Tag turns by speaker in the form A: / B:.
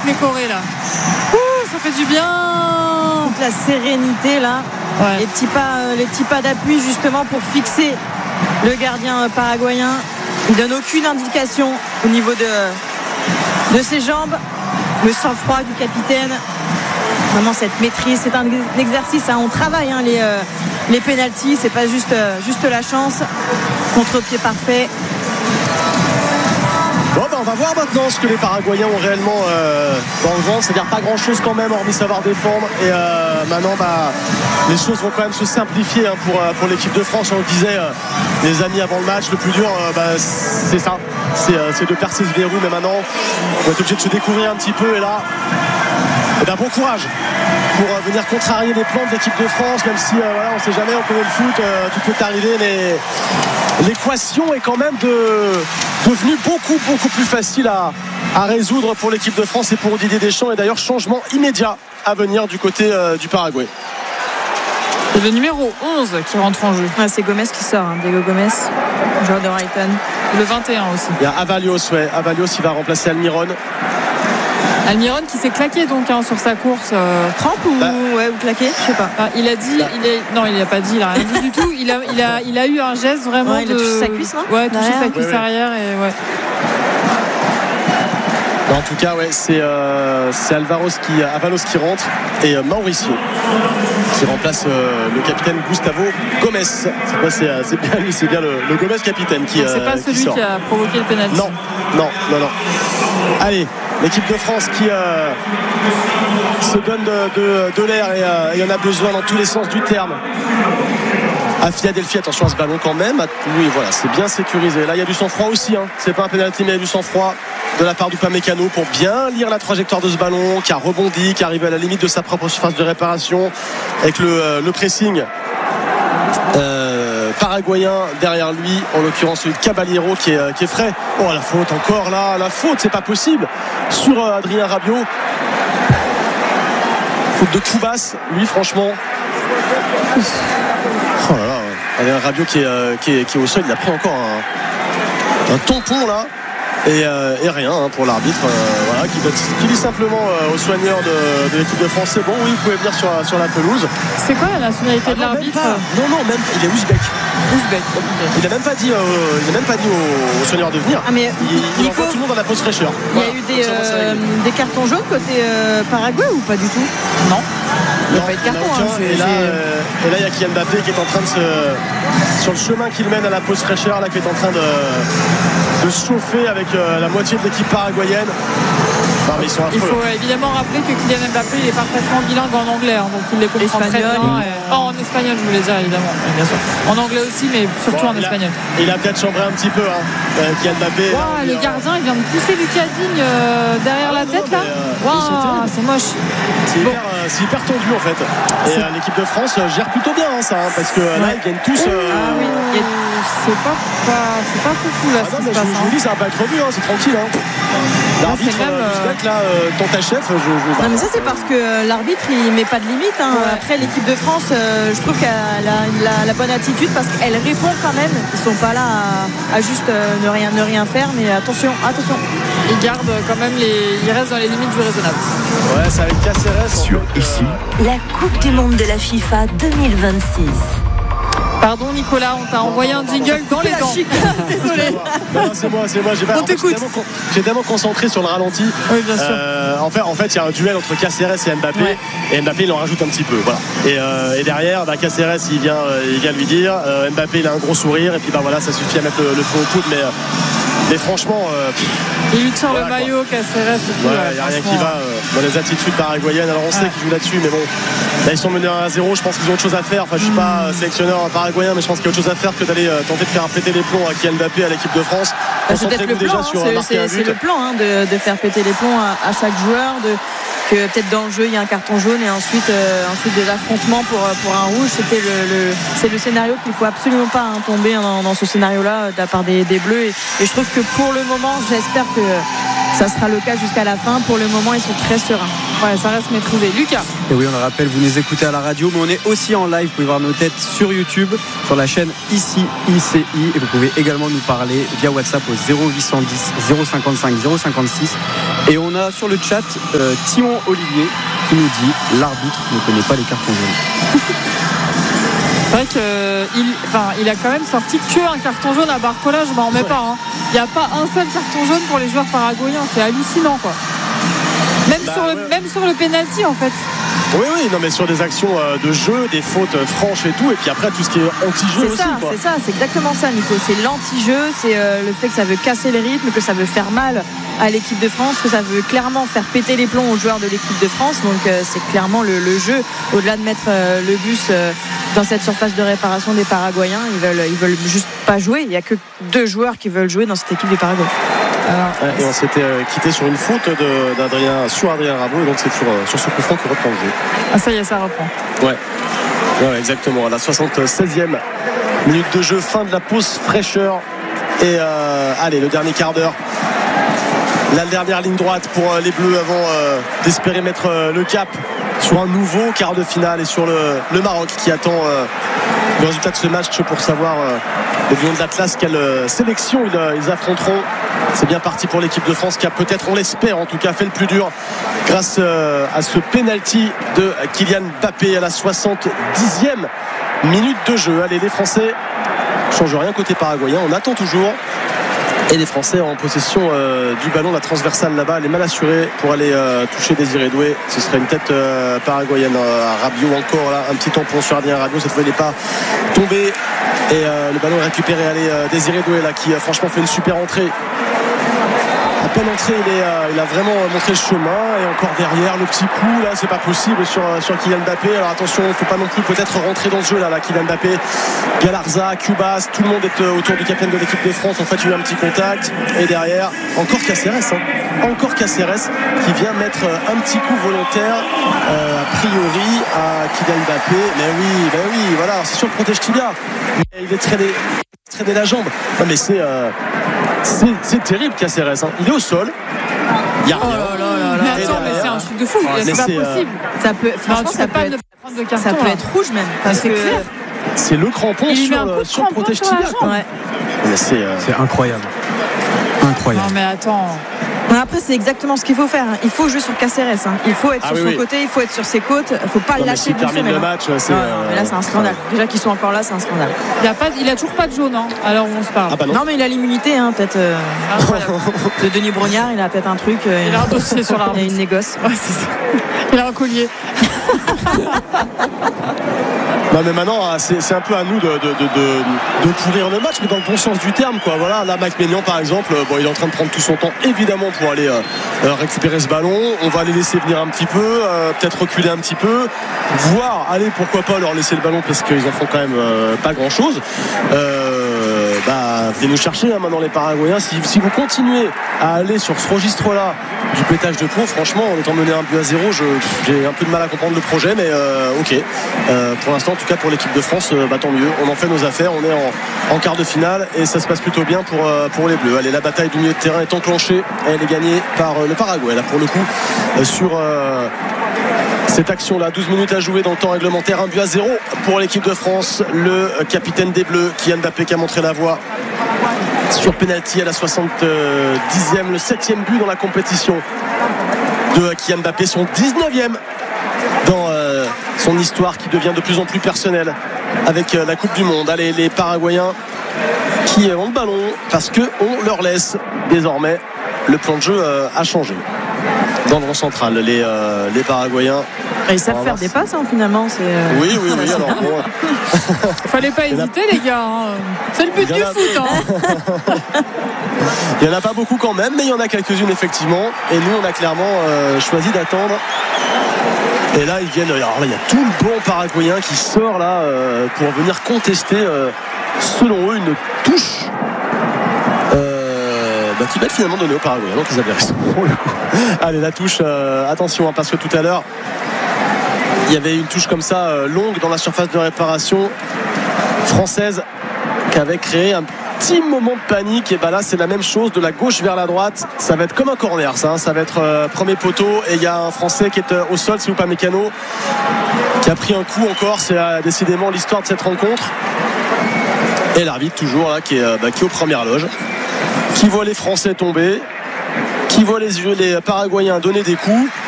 A: Pécoré là. Ça fait du bien.
B: Toute la sérénité là. Ouais. Les petits pas d'appui justement pour fixer le gardien paraguayen. Il donne aucune indication au niveau de ses jambes. Le sang-froid du capitaine. Vraiment cette maîtrise, c'est un exercice, hein. On travaille les pénaltys, c'est pas juste la chance. Contre-pied parfait.
C: Bon, on va voir maintenant ce que les Paraguayens ont réellement dans le ventre, c'est-à-dire pas grand-chose quand même, hormis savoir défendre. Et maintenant, les choses vont quand même se simplifier, hein, pour l'équipe de France. On le disait, les amis, avant le match, le plus dur, c'est ça, c'est de percer ce verrou. Mais maintenant, on va être obligé de se découvrir un petit peu. Et là, bon courage pour venir contrarier les plans de l'équipe de France, même si on ne sait jamais, on connaît le foot, tout peut arriver, mais l'équation est quand même devenue beaucoup plus facile à résoudre pour l'équipe de France et pour Didier Deschamps. Et d'ailleurs, changement immédiat à venir du côté du Paraguay.
A: C'est le numéro 11 qui rentre en jeu.
B: Ouais, c'est Gomez qui sort, hein. Diego Gomez, joueur de Brighton.
A: Le 21 aussi.
C: Il y a Avalios, il va remplacer Almiron.
A: Almiron qui s'est claqué donc, hein, sur sa course.
B: Crampe ou claqué, je sais pas.
A: Il a dit, non, il n'a pas dit, il a rien dit du tout. Il a eu un geste vraiment
B: il a touché sa cuisse, non?
A: Ouais, touché sa cuisse arrière et ouais.
C: En tout cas, c'est Avalos qui rentre et Mauricio qui remplace le capitaine Gustavo Gomez. C'est bien le Gomez capitaine qui
A: c'est pas celui qui a provoqué le pénalty.
C: Non. Allez, l'équipe de France qui se donne de l'air et il y en a besoin dans tous les sens du terme. À Philadelphie, attention à ce ballon quand même. Oui, voilà, c'est bien sécurisé. Là, il y a du sang-froid aussi, hein. C'est pas un pénalty, mais il y a du sang-froid de la part d'Upamecano pour bien lire la trajectoire de ce ballon, qui a rebondi, qui arrive à la limite de sa propre surface de réparation avec le pressing paraguayen derrière lui, en l'occurrence celui de Caballero qui est frais. Oh, la faute encore là, c'est pas possible sur Adrien Rabiot. Faute de Koubas, lui franchement. Oh là là, Adrien Rabiot qui est au sol, il a pris encore un tampon là. Et rien, hein, pour l'arbitre, qui dit simplement aux soigneurs de l'équipe de France, c'est bon, oui, vous pouvez venir sur la pelouse.
A: C'est quoi la nationalité de l'arbitre?
C: Non, même il est ouzbek. Il n'a même pas dit aux soigneurs de venir.
B: Mais
C: il envoie tout le monde à la pause fraîcheur.
B: Il y a eu des cartons jaunes côté Paraguay ou pas du tout?
A: Non.
B: Il n'y a pas eu de carton.
C: Et là, il y a Kylian Mbappé qui est en train sur le chemin qu'il mène à la pause fraîcheur, là, qui est en train de se chauffer avec la moitié de l'équipe paraguayenne. Non, mais ils sont affreux.
A: Il faut évidemment rappeler que Kylian Mbappé il est parfaitement bilingue en anglais, hein, donc il les comprend très bien. En espagnol, je voulais dire, évidemment, bien sûr. En anglais aussi, mais surtout en espagnol.
C: Il a peut-être chambré un petit peu, hein, Kylian Mbappé.
A: Le gardien, il vient de pousser Lucas Digne derrière la tête, là. C'est moche.
C: C'est hyper tendu en fait. Et l'équipe de France gère plutôt bien, hein, ça, hein, parce que là ils gagnent tous.
A: C'est pas foufou là.
C: Je vous dis, ça va pas être revu, hein, c'est tranquille. Hein. L'arbitre là, ton chef.
B: Non, mais ça c'est parce que l'arbitre il met pas de limite, hein. Après l'équipe de France, je trouve qu'elle a la bonne attitude parce qu'elle répond quand même. Ils sont pas là à juste ne rien faire, mais attention.
A: Ils gardent quand même ils restent dans les limites du raisonnable.
C: Ouais, c'est avec Caceres
D: sur ici.
E: La Coupe du Monde de la FIFA 2026.
A: Pardon Nicolas, on t'a envoyé un jingle dans les dents.
B: Désolé.
C: Non, c'est moi.
B: On t'écoute.
C: J'ai tellement concentré sur le ralenti.
A: Oui, bien sûr.
C: En fait, il y a un duel entre Caceres et Mbappé. Ouais. Et Mbappé, il en rajoute un petit peu. Voilà. Et derrière, Caceres, il vient lui dire. Mbappé, il a un gros sourire. Et puis, ça suffit à mettre le feu au coude. Mais franchement.
A: Il lui tire le maillot, Caceres.
C: Il n'y a rien qui va dans les attitudes paraguayennes. Alors, on sait qu'ils jouent là-dessus. Mais bon, là, ils sont menés 1-0. Je pense qu'ils ont autre chose à faire. Enfin, je ne suis pas sélectionneur paraguayen, mais je pense qu'il y a autre chose à faire que d'aller tenter de faire péter les plombs à Kylian Mbappé à l'équipe de France.
B: C'est peut-être le plan, c'est le plan, hein, de faire péter les plombs à chaque joueur, que peut-être dans le jeu il y a un carton jaune et ensuite des affrontements pour un rouge. C'est le scénario qu'il faut absolument pas tomber dans ce scénario-là de la part des Bleus. Et je trouve que pour le moment, j'espère que ça sera le cas jusqu'à la fin. Pour le moment, ils sont très sereins.
A: Ouais, ça reste maîtrisé. Lucas.
D: Et oui, on le rappelle, vous nous écoutez à la radio, mais on est aussi en live. Vous pouvez voir nos têtes sur YouTube, sur la chaîne ICI. Et vous pouvez également nous parler via WhatsApp au 0810 055 056 Et on a sur le chat Timon Olivier qui nous dit l'arbitre ne connaît pas les cartons jaunes.
A: C'est vrai qu'il a quand même sorti qu'un carton jaune à Barcola, je m'en remets pas. Hein. Il n'y a pas un seul carton jaune pour les joueurs paraguayens, c'est hallucinant quoi. Même sur le penalty en fait.
C: Oui, non, mais sur des actions de jeu, des fautes franches et tout, et puis après tout ce qui est anti-jeu aussi.
B: C'est exactement ça, Nico. C'est l'anti-jeu, c'est le fait que ça veut casser les rythmes, que ça veut faire mal à l'équipe de France, que ça veut clairement faire péter les plombs aux joueurs de l'équipe de France. Donc c'est clairement le jeu. Au-delà de mettre le bus dans cette surface de réparation des Paraguayens, ils veulent juste pas jouer. Il n'y a que 2 joueurs qui veulent jouer dans cette équipe du Paraguay.
C: Et on s'était quitté sur une faute d'Adrien Rabaud, et donc c'est sur ce coup franc qui reprend le jeu.
A: Ah ça y est, ça reprend.
C: Ouais, exactement. À la 76e minute de jeu, fin de la pause fraîcheur. Et allez, le dernier quart d'heure. La dernière ligne droite pour les Bleus avant d'espérer mettre le cap sur un nouveau quart de finale et sur le Maroc qui attend le résultat de ce match pour savoir les Lions de l'Atlas quelle sélection ils affronteront. C'est bien parti pour l'équipe de France qui a peut-être, on l'espère en tout cas, fait le plus dur grâce à ce penalty de Kylian Mbappé à la 70e minute de jeu. Allez, les Français ne changent rien côté paraguayen, on attend toujours. Et les Français en possession du ballon, la transversale là-bas, elle est mal assurée pour aller toucher Désiré Doué. Ce serait une tête paraguayenne à Rabiot encore là, un petit tampon sur Adrien Rabiot, cette fois il n'est pas tombé. Et le ballon est récupéré. Allez, Désiré Doué là qui franchement fait une super entrée. À peine entré, il a vraiment montré le chemin. Et encore derrière, le petit coup, là, c'est pas possible sur Kylian Mbappé. Alors attention, il ne faut pas non plus peut-être rentrer dans ce jeu là, Kylian Mbappé, Galarza, Cubas, tout le monde est autour du capitaine de l'équipe de France. En fait, il y a eu un petit contact. Et derrière, encore Caceres, encore Caceres qui vient mettre un petit coup volontaire, a priori, à Kylian Mbappé. Mais oui, voilà, c'est sûr, le protège tibia. Mais il est traîné la jambe. Non, mais c'est terrible, Caceres. Il est au sol. Il n'y a rien.
A: Mais attends, mais c'est un truc de fou. C'est pas possible.
B: Ça peut être rouge même. Parce que
C: c'est le crampon sur le protège tibia. Mais c'est
D: incroyable.
A: Non mais attends.
B: Après c'est exactement ce qu'il faut faire. Il faut jouer sur Caceres. Il faut être sur son côté, il faut être sur ses côtes. Il ne faut pas le lâcher.
C: Termine le match.
B: Mais là c'est un scandale. Déjà qu'ils sont encore là, c'est un scandale.
A: Il a toujours pas de jaune alors on se parle.
B: Non mais il a l'immunité peut-être. De Denis Brognard, il a peut-être un truc.
A: Il a un dossier sur l'arbitre.
B: Il a une négoce.
A: Ouais, c'est ça. Il a un collier.
C: Non mais maintenant c'est un peu à nous de pourrir le match, mais dans le bon sens du terme quoi. Voilà, là Mike Maignan par exemple, il est en train de prendre tout son temps évidemment pour aller récupérer ce ballon. On va les laisser venir un petit peu, peut-être reculer un petit peu, voire allez pourquoi pas leur laisser le ballon parce qu'ils en font quand même pas grand chose. Venez nous chercher maintenant les Paraguayens. Si vous continuez à aller sur ce registre là du pétage de plomb, franchement en étant mené 1-0, j'ai un peu de mal à comprendre le projet, mais ok, pour l'instant en tout cas pour l'équipe de France, tant mieux, on en fait nos affaires, on est en quart de finale et ça se passe plutôt bien pour les Bleus. Allez, la bataille du milieu de terrain est enclenchée, elle est gagnée par le Paraguay là pour le coup sur cette action là. 12 minutes à jouer dans le temps réglementaire, 1-0 pour l'équipe de France. Le capitaine des Bleus, Kylian Mbappé, qui a montré la voie sur penalty à la 70e, le 7e but dans la compétition de Kylian Mbappé, son 19e dans son histoire qui devient de plus en plus personnelle avec la Coupe du Monde. Allez, les Paraguayens qui ont le ballon parce qu'on leur laisse désormais. Le plan de jeu a changé dans le rond central. Les Paraguayens,
B: ils savent faire des passes finalement.
C: Oui, alors bon.
A: Fallait pas hésiter les gars. C'est le but du foot.
C: Il n'y en a pas beaucoup quand même, mais il y en a quelques-unes effectivement. Et nous on a clairement choisi d'attendre. Et là ils viennent. Alors là il y a tout le banc paraguayen qui sort là pour venir contester selon eux une touche qui va être finalement donnée aux Paraguayens. Donc ils avaient raison. Allez, la touche, attention parce que tout à l'heure il y avait une touche comme ça longue dans la surface de réparation française qui avait créé un petit moment de panique. Et là c'est la même chose, de la gauche vers la droite, ça va être comme un corner ça va être premier poteau et il y a un Français qui est au sol, c'est Upamecano qui a pris un coup encore. C'est décidément l'histoire de cette rencontre. Et l'arbitre toujours là qui est aux premières loges, qui voit les Français tomber qui voit les Paraguayens donner des coups.